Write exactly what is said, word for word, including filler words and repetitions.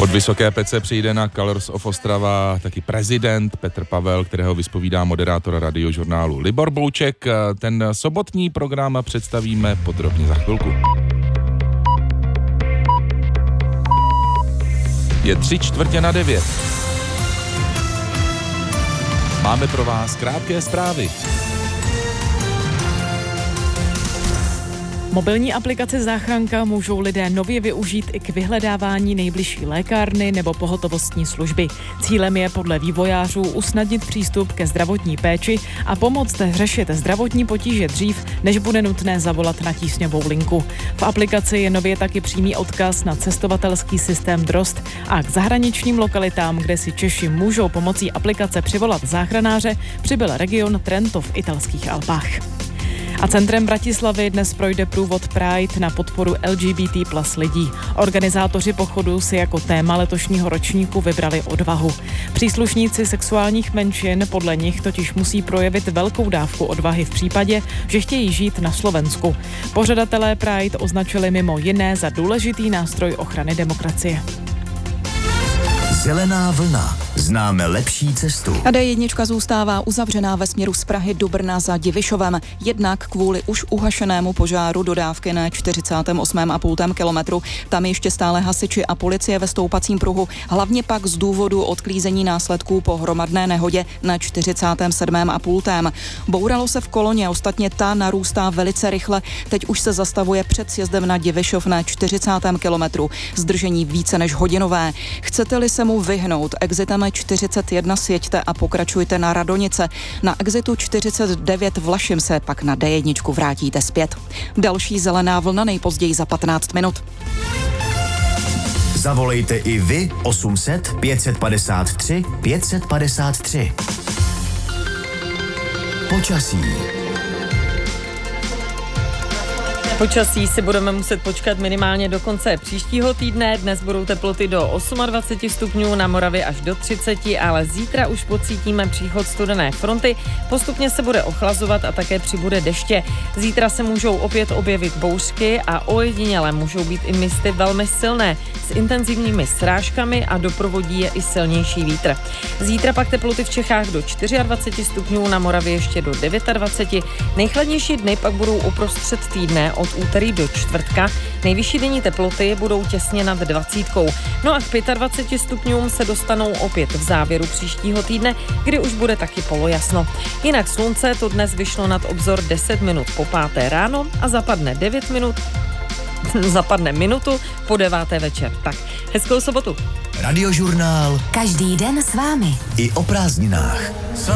Od Vysoké Pece přijde na Colors of Ostrava taky prezident Petr Pavel, kterého vyspovídá moderátor radiožurnálu Libor Bouček. Ten sobotní program představíme podrobně za chvilku. Je tři čtvrtě na devět. Máme pro vás krátké zprávy. Mobilní aplikaci Záchranka můžou lidé nově využít i k vyhledávání nejbližší lékárny nebo pohotovostní služby. Cílem je podle vývojářů usnadnit přístup ke zdravotní péči a pomoct řešit zdravotní potíže dřív, než bude nutné zavolat na tísňovou linku. V aplikaci je nově taky přímý odkaz na cestovatelský systém Drozd a k zahraničním lokalitám, kde si Češi můžou pomocí aplikace přivolat záchranáře, přibyl region Trento v italských Alpách. A centrem Bratislavy dnes projde průvod Pride na podporu L G B T plus lidí. Organizátoři pochodu si jako téma letošního ročníku vybrali odvahu. Příslušníci sexuálních menšin podle nich totiž musí projevit velkou dávku odvahy v případě, že chtějí žít na Slovensku. Pořadatelé Pride označili mimo jiné za důležitý nástroj ochrany demokracie. Zelená vlna. Známe lepší cestu. A D jedna zůstává uzavřená ve směru z Prahy do Brna za Divišovem. Jednak kvůli už uhašenému požáru dodávky na čtyřicátém osmém a půl kilometru. Tam ještě stále hasiči a policie ve stoupacím pruhu. Hlavně pak z důvodu odklízení následků po hromadné nehodě na čtyřicátém sedmém a půl. Bouralo se v koloně, ostatně ta narůstá velice rychle. Teď už se zastavuje před sjezdem na Divišov na čtyřicátém kilometru. Zdržení více než hodinové. Chcete-li se mu vyhnout, exitem čtyřicet jedna sjeďte a pokračujte na Radonice. Na exitu čtyřicet devět Vlašim se pak na D jedna vrátíte zpět. Další zelená vlna nejpozději za patnáct minut. Zavolejte i vy osm set pět padesát tři pět padesát tři. Počasí. Počasí si budeme muset počkat minimálně do konce příštího týdne. Dnes budou teploty do dvacet osm stupňů, na Moravě až do třicet, ale zítra už pocítíme příchod studené fronty. Postupně se bude ochlazovat a také přibude deště. Zítra se můžou opět objevit bouřky a ojediněle můžou být i misty velmi silné s intenzivními srážkami a doprovodí je i silnější vítr. Zítra pak teploty v Čechách do dvacet čtyři stupňů, na Moravě ještě do dvacet devět. Nejchladnější dny pak budou uprostřed týdne od úterý do čtvrtka. Nejvyšší denní teploty budou těsně nad dvacítkou. No a k dvacet pěti stupňům se dostanou opět v závěru příštího týdne, kdy už bude taky polojasno. Jinak slunce to dnes vyšlo nad obzor deset minut po páté ráno a zapadne devět minut zapadne minutu po deváté večer. Tak, hezkou sobotu. Radiožurnál. Každý den s vámi. I o prázdninách.